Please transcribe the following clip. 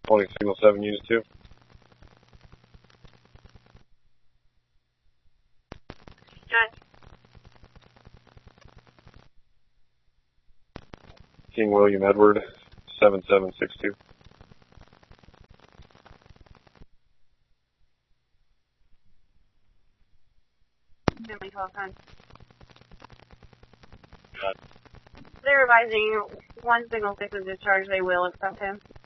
20 signal 7 unit 2. John. King William Edward 7762. Family 12 times. Got They're advising 1 signal 6 is discharged. They will accept him.